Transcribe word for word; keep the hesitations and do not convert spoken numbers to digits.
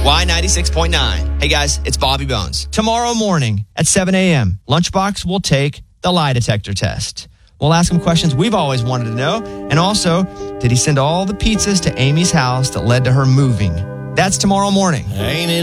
Y ninety-six point nine. Hey guys, it's Bobby Bones. Tomorrow morning at seven a.m., Lunchbox will take the lie detector test. We'll ask him questions we've always wanted to know. And also, did he send all the pizzas to Amy's house that led to her moving? That's tomorrow morning. Ain't it